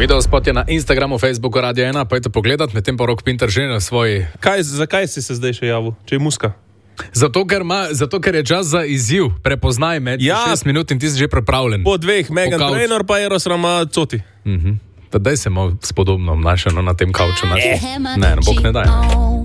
Video spot je na Instagramu, Facebooku, Radio 1, pojďte pogledat, medtem pa Rok Pinter že na svoj... Zakaj si se zdaj še javil, če je muska? Zato, ker je čas za izziv. Prepoznaj med 6 minut in ti si že pripravljen. Po 2, Megan Trainor pa Eros Ramazzotti. Daj se malo spodobno obnašano na tem kavču. Ne, bog ne daj.